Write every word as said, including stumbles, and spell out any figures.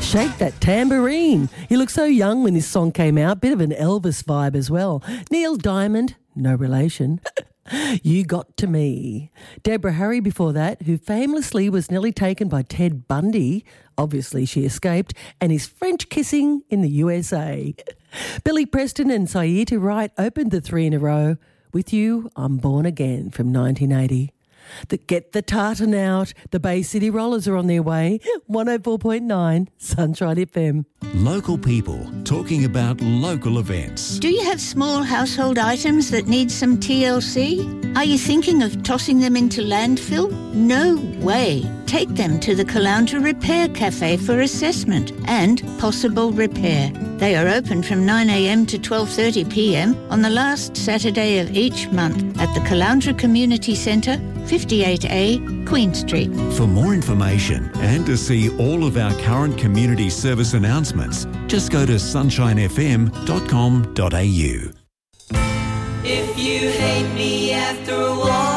Shake that tambourine. He looked so young when this song came out. Bit of an Elvis vibe as well. Neil Diamond, no relation. You Got to Me. Deborah Harry before that, who famously was nearly taken by Ted Bundy. Obviously she escaped, and is French kissing in the U S A. Billy Preston and Saiyita Wright opened the three in a row. With You, I'm Born Again from nineteen eighty. The Get the Tartan Out. The Bay City Rollers are on their way. one oh four point nine Sunshine F M. Local people talking about local events. Do you have small household items that need some T L C? Are you thinking of tossing them into landfill? No way. Take them to the Caloundra Repair Cafe for assessment and possible repair. They are open from nine a m to twelve thirty p m on the last Saturday of each month at the Caloundra Community Centre, fifty-eight A, Queen Street. For more information and to see all of our current community service announcements, just go to sunshine f m dot com dot a u. If you hate me after a while,